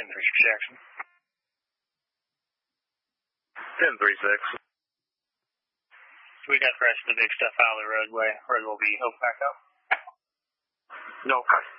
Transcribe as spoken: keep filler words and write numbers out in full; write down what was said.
three six Jackson. ten three six. We got the rest of the big stuff out of the roadway. Road will be open back up. No.